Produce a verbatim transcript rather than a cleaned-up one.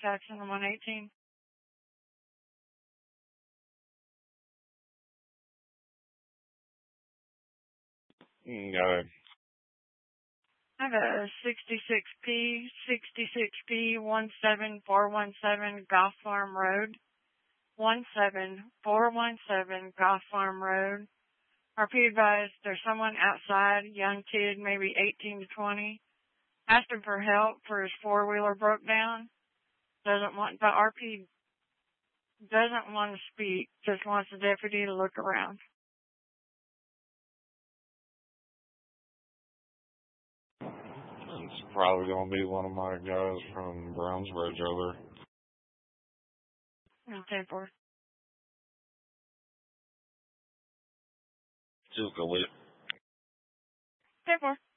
Jackson on one eighteen. Got it. I have a sixty-six P, sixty-six P one seven four one seven Goff Farm Road. one seven four one seven Goff Farm Road. R P advised there's someone outside, young kid, maybe eighteen to twenty, asking for help for his four-wheeler broke down. Doesn't want, the R P doesn't want to speak, just wants the deputy to look around. It's probably going to be one of my guys from Brownsbridge over. ten four. Just go with it. ten four.